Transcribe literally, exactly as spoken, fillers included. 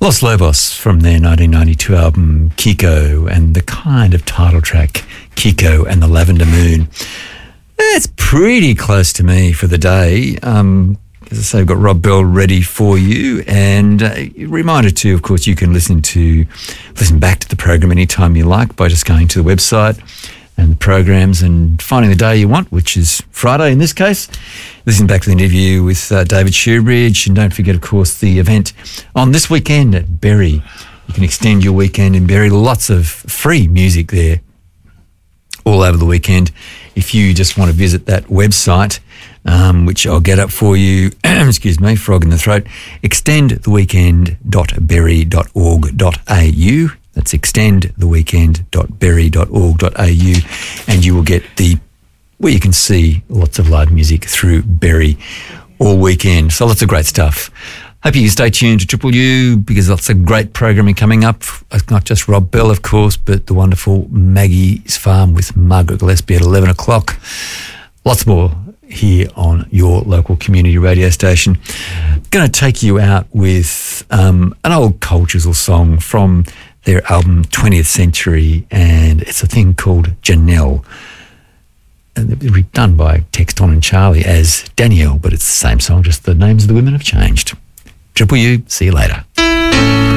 Los Lobos from their nineteen ninety-two album Kiko, and the kind of title track Kiko and the Lavender Moon. It's pretty close to me for the day. Um, as I say, we've got Rob Bell ready for you, and uh, a reminder too, of course, you can listen to listen back to the program anytime you like by just going to the website and the programs and finding the day you want, which is Friday in this case. Listen back to the interview with uh, David Shoebridge, and don't forget, of course, the event on this weekend at Berry. You can extend your weekend in Berry. Lots of free music there all over the weekend. If you just want to visit that website, um, which I'll get up for you, excuse me, frog in the throat, extend the weekend dot berry dot org dot a u. That's extend the weekend dot berry dot org dot a u, and you will get the where you can see lots of live music through Berry all weekend. So lots of great stuff. Hope you can stay tuned to Triple U, because lots of great programming coming up. It's not just Rob Bell, of course, but the wonderful Maggie's Farm with Margaret Gillespie at eleven o'clock. Lots more here on your local community radio station. Going to take you out with um, an old Cultural song from their album twentieth Century, and it's a thing called Janelle. And it was done by Texton and Charlie as Danielle, but it's the same song, just the names of the women have changed. Triple U, see you later.